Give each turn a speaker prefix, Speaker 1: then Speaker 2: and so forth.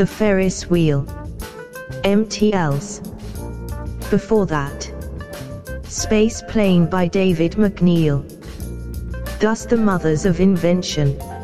Speaker 1: The Ferris Wheel, MTLs. Before that, Space Plane by David McNeill. Thus the mothers of invention.